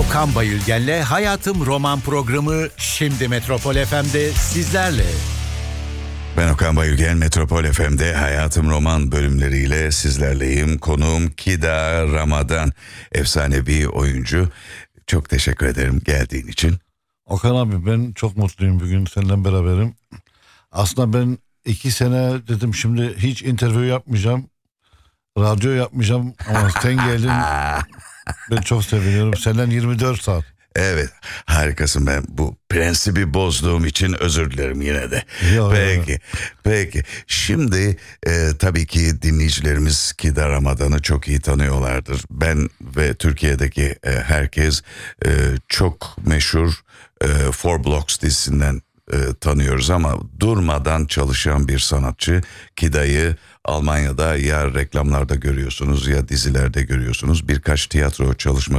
Okan Bayülgen'le Hayatım Roman programı şimdi Metropol FM'de sizlerle. Ben Okan Bayülgen, Metropol FM'de Hayatım Roman bölümleriyle sizlerleyim. Konuğum Kida Ramadan, efsanevi oyuncu. Çok teşekkür ederim geldiğin için. Okan abi, ben çok mutluyum bugün seninle beraberim. Aslında ben 2 sene dedim, şimdi hiç interview yapmayacağım, radyo yapmayacağım ama sen geldin. Ben çok seviniyorum. Senden 24 saat. Evet, harikasın. Ben bu prensibi bozduğum için özür dilerim yine de. Yok, peki. Şimdi tabii ki dinleyicilerimiz Kida Ramadan'ı çok iyi tanıyorlardır. Ben ve Türkiye'deki herkes çok meşhur Four Blocks dizisinden tanıyoruz ama durmadan çalışan bir sanatçı. Kida'yı Almanya'da ya reklamlarda görüyorsunuz ya dizilerde görüyorsunuz. Birkaç tiyatro çalışması